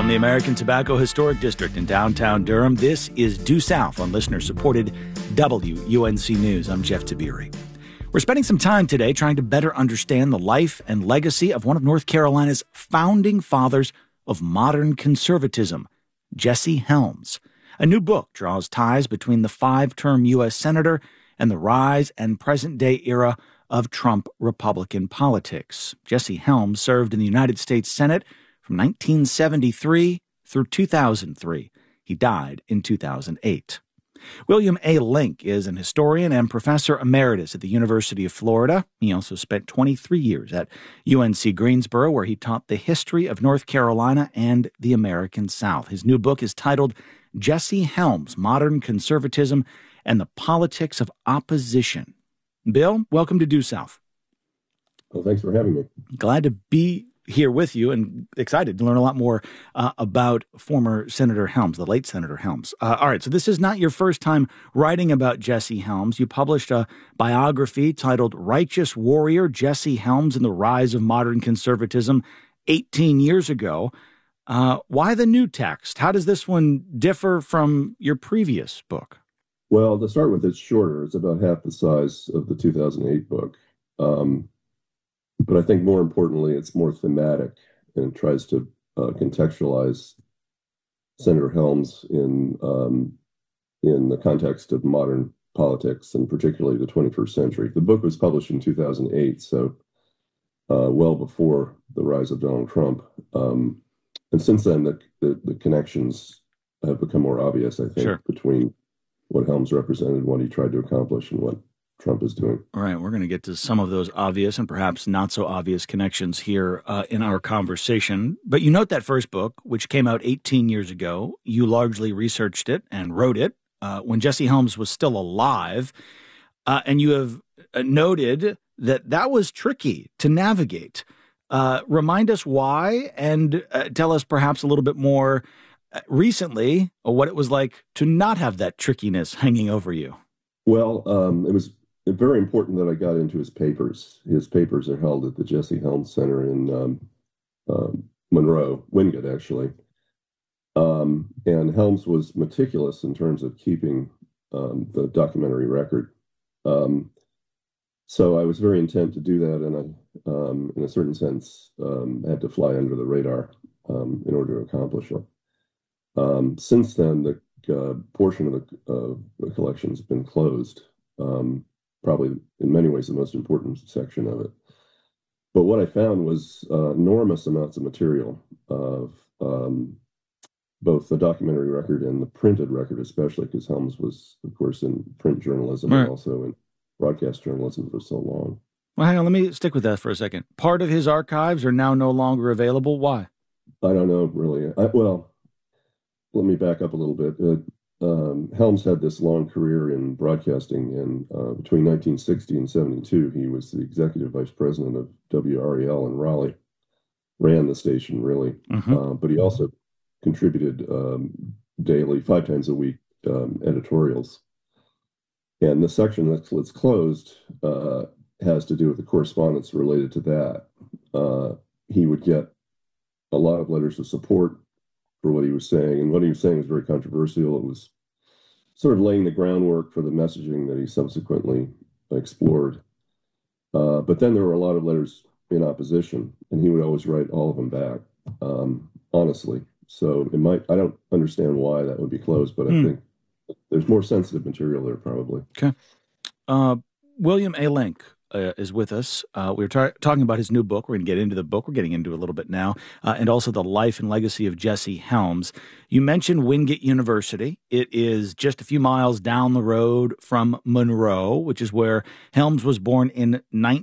From the American Tobacco Historic District in downtown Durham, this is Due South on listener-supported WUNC News. I'm Jeff Tabiri. We're spending some time today trying to better understand the life and legacy of one of North Carolina's founding fathers of modern conservatism, Jesse Helms. A new book draws ties between the five-term U.S. Senator and the rise and present-day era of Trump Republican politics. Jesse Helms served in the United States Senate from 1973 through 2003. He died in 2008. William A. Link is an historian and professor emeritus at the University of Florida. He also spent 23 years at UNC Greensboro, where he taught the history of North Carolina and the American South. His new book is titled Jesse Helms, Modern Conservatism and the Politics of Opposition. Bill, welcome to Due South. Well, thanks for having me. Glad to be here with you and excited to learn a lot more about former Senator Helms, the late Senator Helms. All right, so this is not your first time writing about Jesse Helms. You published a biography titled Righteous Warrior, Jesse Helms and the Rise of Modern Conservatism 18 years ago. Why the new text? How does this one differ from your previous book? Well, to start with, it's shorter. It's about half the size of the 2008 book. But I think more importantly, it's more thematic and tries to contextualize Senator Helms in the context of modern politics and particularly the 21st century. The book was published in 2008, so well before the rise of Donald Trump. And since then, the connections have become more obvious, I think, between what Helms represented, what he tried to accomplish, and what Trump is doing. All right, we're going to get to some of those obvious and perhaps not so obvious connections here in our conversation. But you note that first book, which came out 18 years ago, you largely researched it and wrote it when Jesse Helms was still alive. And you have noted that was tricky to navigate. Remind us why and tell us perhaps a little bit more recently what it was like to not have that trickiness hanging over you. Well, it was very important that I got into his papers. His papers are held at the Jesse Helms Center in Monroe, Wingate, actually. And Helms was meticulous in terms of keeping the documentary record. So I was very intent to do that, and I, in a certain sense, had to fly under the radar in order to accomplish it. Since then, the portion of the collection has been closed. Probably in many ways the most important section of it. But what I found was enormous amounts of material of both the documentary record and the printed record, especially because Helms was, of course, in print journalism and also in broadcast journalism for so long. Well, hang on, let me stick with that for a second. Part of his archives are now no longer available. Why? I don't know, really. Well, let me back up a little bit. Helms had this long career in broadcasting, and between 1960 and 72, he was the executive vice president of WRAL in Raleigh, ran the station, really. But he also contributed daily, 5 times a week, editorials. And the section that's closed has to do with the correspondence related to that. He would get a lot of letters of support for what he was saying, and what he was saying was very controversial. It was sort of laying the groundwork for the messaging that he subsequently explored. But then there were a lot of letters in opposition, and he would always write all of them back, honestly. So I don't understand why that would be closed, but I think there's more sensitive material there probably. Okay. William A. Link is with us. We were talking about his new book. We're going to get into the book. We're getting into it a little bit now, and also the life and legacy of Jesse Helms. You mentioned Wingate University. It is just a few miles down the road from Monroe, which is where Helms was born in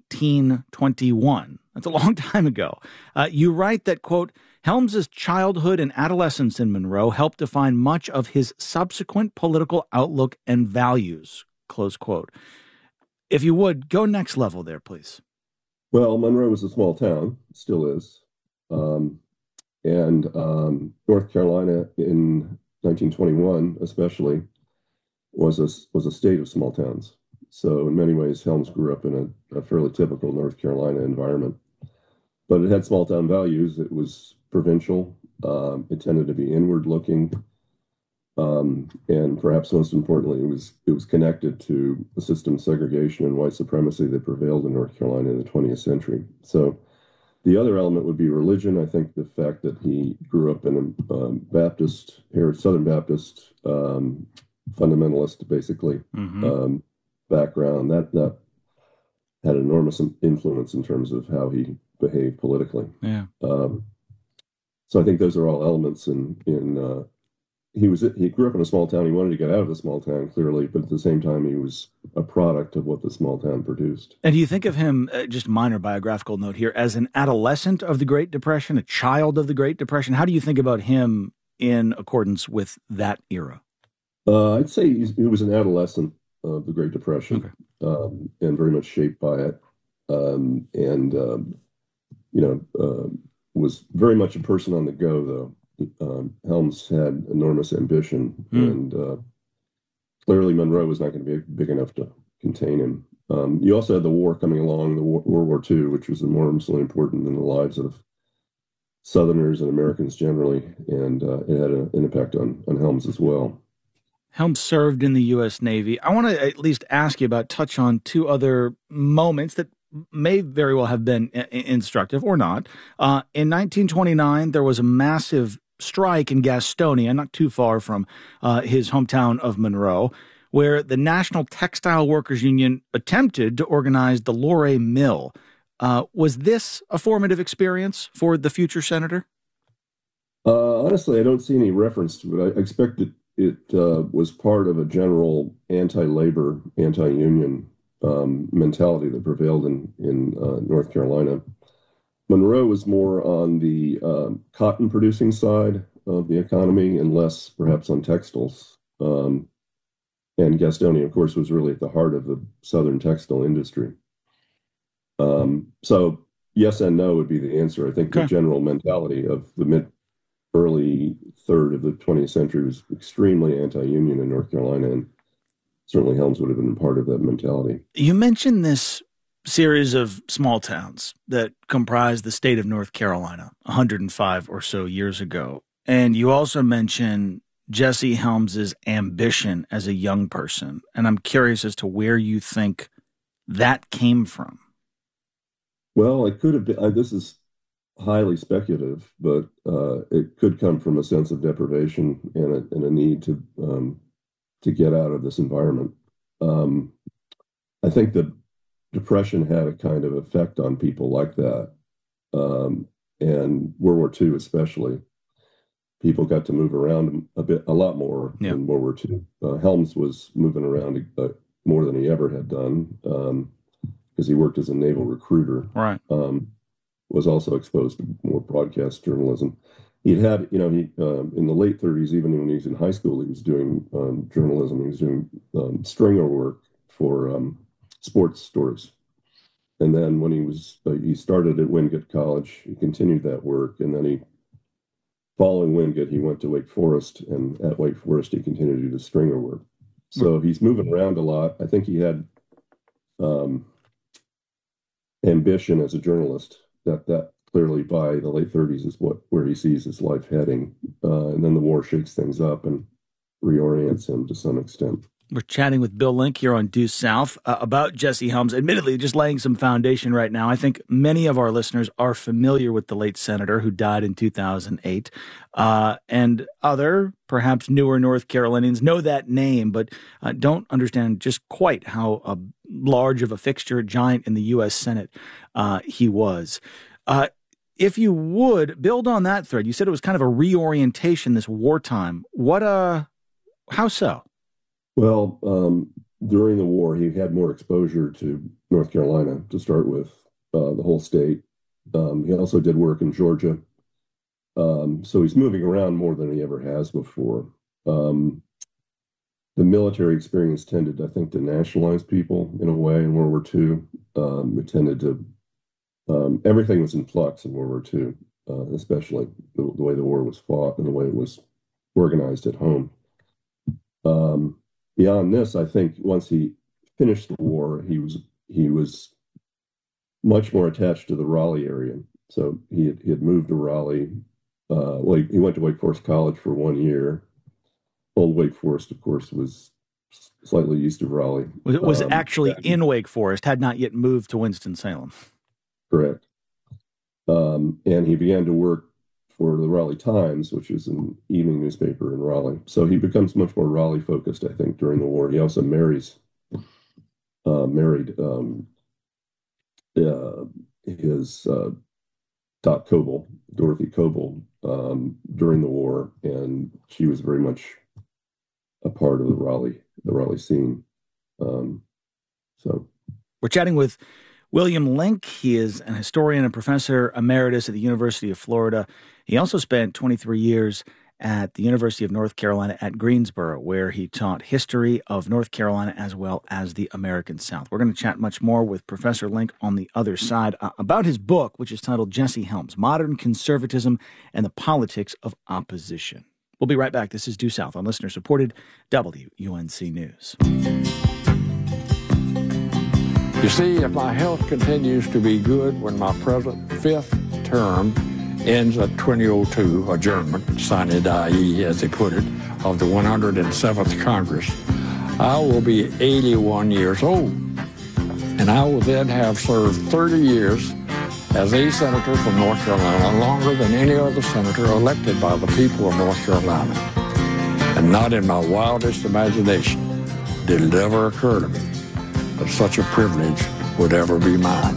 1921. That's a long time ago. You write that, quote, Helms's childhood and adolescence in Monroe helped define much of his subsequent political outlook and values, close quote. If you would, go next level there, please. Well, Monroe was a small town, still is. And North Carolina in 1921, especially, was a state of small towns. So in many ways, Helms grew up in a fairly typical North Carolina environment. But it had small town values. It was provincial. It tended to be inward looking. And perhaps most importantly, it was connected to the system of segregation and white supremacy that prevailed in North Carolina in the 20th century. So the other element would be religion. I think the fact that he grew up in a Baptist, Southern Baptist, fundamentalist, basically, background, that had enormous influence in terms of how he behaved politically. Yeah. So I think those are all elements he grew up in a small town. He wanted to get out of the small town, clearly, but at the same time, he was a product of what the small town produced. And do you think of him, just minor biographical note here, as an adolescent of the Great Depression, a child of the Great Depression? How do you think about him in accordance with that era? I'd say he was an adolescent of the Great Depression, and very much shaped by it, was very much a person on the go, though. Helms had enormous ambition, and clearly Monroe was not going to be big enough to contain him. You also had the war coming along, World War II, which was enormously important in the lives of Southerners and Americans generally, and it had an impact on Helms as well. Helms served in the U.S. Navy. I want to at least ask you touch on two other moments that may very well have been instructive or not. In 1929, there was a massive strike in Gastonia, not too far from his hometown of Monroe, where the National Textile Workers Union attempted to organize the Luray Mill. Was this a formative experience for the future senator? Honestly, I don't see any reference to it. I expect it was part of a general anti-labor, anti-union mentality that prevailed in North Carolina. Monroe was more on the cotton producing side of the economy and less perhaps on textiles. And Gastonia, of course, was really at the heart of the Southern textile industry. So yes and no would be the answer. I think the general mentality of the early third of the 20th century was extremely anti-union in North Carolina, and certainly Helms would have been part of that mentality. You mentioned this series of small towns that comprised the state of North Carolina 105 or so years ago. And you also mentioned Jesse Helms's ambition as a young person. And I'm curious as to where you think that came from. Well, it could have been, this is highly speculative, but it could come from a sense of deprivation and a need to get out of this environment. I think the Depression had a kind of effect on people like that. And World War II especially, people got to move around a lot more in World War II. Helms was moving around more than he ever had done because he worked as a naval recruiter. Right. Was also exposed to more broadcast journalism. He in the late 30s, even when he was in high school, he was doing journalism. He was doing stringer work for sports stories. And then when he started at Wingate College, he continued that work. And then following Wingate, he went to Wake Forest. And at Wake Forest, he continued to do the stringer work. So he's moving around a lot. I think he had ambition as a journalist that clearly by the late 30s is where he sees his life heading. And then the war shakes things up and reorients him to some extent. We're chatting with Bill Link here on Due South about Jesse Helms, admittedly just laying some foundation right now. I think many of our listeners are familiar with the late senator who died in 2008. And other, perhaps newer North Carolinians know that name, but don't understand just quite how large of a fixture, giant in the U.S. Senate he was. If you would build on that thread, you said it was kind of a reorientation this wartime. How so? Well, during the war, he had more exposure to North Carolina to start with, the whole state. He also did work in Georgia. So he's moving around more than he ever has before. The military experience tended, I think, to nationalize people in a way in World War II. It tended to, everything was in flux in World War II, especially the way the war was fought and the way it was organized at home. Beyond this, I think once he finished the war, he was much more attached to the Raleigh area. So he had moved to Raleigh, he went to Wake Forest College for 1 year. Old Wake Forest, of course, was slightly east of Raleigh. Was actually in Wake Forest, had not yet moved to Winston-Salem. Correct. And he began to work for the Raleigh Times, which is an evening newspaper in Raleigh. So he becomes much more Raleigh-focused, I think, during the war. He also married his Dot Coble, Dorothy Coble, during the war, and she was very much a part of the Raleigh scene. So we're chatting with William Link. He is an historian and professor emeritus at the University of Florida. He also spent 23 years at the University of North Carolina at Greensboro, where he taught history of North Carolina as well as the American South. We're going to chat much more with Professor Link on the other side about his book, which is titled Jesse Helms, Modern Conservatism and the Politics of Opposition. We'll be right back. This is Due South on listener-supported WUNC News. You see, if my health continues to be good when my present fifth term ends at 2002, adjournment, sine die, as they put it, of the 107th Congress, I will be 81 years old. And I will then have served 30 years as a senator from North Carolina, longer than any other senator elected by the people of North Carolina. And not in my wildest imagination did it ever occur to me that such a privilege would ever be mine.